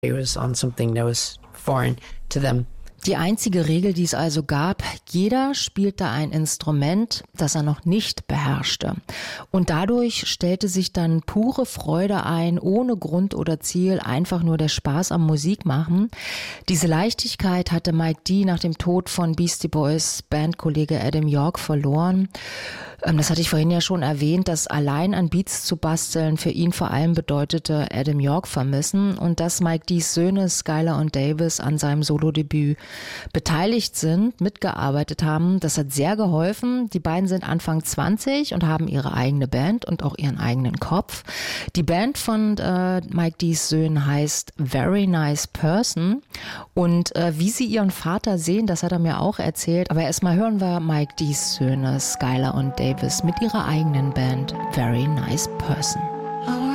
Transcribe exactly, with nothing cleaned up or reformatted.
It was on something that was foreign to them. Die einzige Regel, die es also gab, jeder spielte ein Instrument, das er noch nicht beherrschte. Und dadurch stellte sich dann pure Freude ein, ohne Grund oder Ziel, einfach nur der Spaß am Musikmachen. Diese Leichtigkeit hatte Mike D. nach dem Tod von Beastie Boys Bandkollege Adam York verloren. Das hatte ich vorhin ja schon erwähnt, dass allein an Beats zu basteln für ihn vor allem bedeutete Adam York vermissen und dass Mike D's Söhne Skylar und Davis an seinem Solodebüt beteiligt sind, mitgearbeitet haben. Das hat sehr geholfen. Die beiden sind Anfang zwanzig und haben ihre eigene Band und auch ihren eigenen Kopf. Die Band von äh, Mike D's Söhnen heißt Very Nice Person und äh, wie sie ihren Vater sehen, das hat er mir auch erzählt. Aber erstmal hören wir Mike D's Söhne Skylar und Davis mit ihrer eigenen Band Very Nice Person.